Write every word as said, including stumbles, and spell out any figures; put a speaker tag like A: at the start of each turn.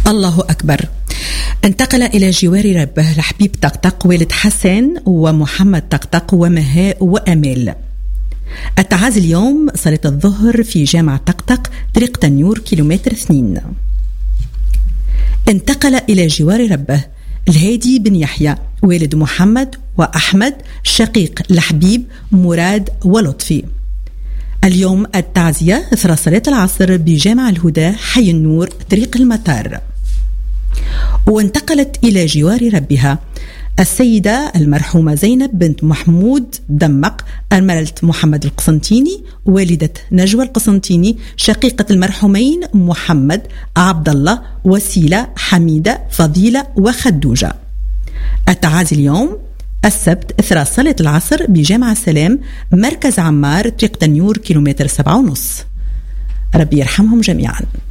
A: الله أكبر. انتقل إلى جوار ربه الحبيب طقطق والد حسن ومحمد طقطق ومهاء وأمال. التعازي اليوم صلاة الظهر في جامع طقطق طريق تنيور كيلومتر اثنين. انتقل إلى جوار ربه الهادي بن يحيى والد محمد وأحمد شقيق الحبيب مراد ولطفي. اليوم التعزية إثر صلاة العصر بجامع الهدى حي النور طريق المطار. وانتقلت إلى جوار ربها السيدة المرحومة زينب بنت محمود دمق الملة محمد القسنطيني والدة نجوى القسنطيني شقيقة المرحومين محمد عبد الله وسيلة حميدة فضيلة وخدوجة. التعازي اليوم السبت إثر صلاة العصر بجامع السلام مركز عمار طريق تنيور كيلومتر سبعة ونص. ربي يرحمهم جميعا.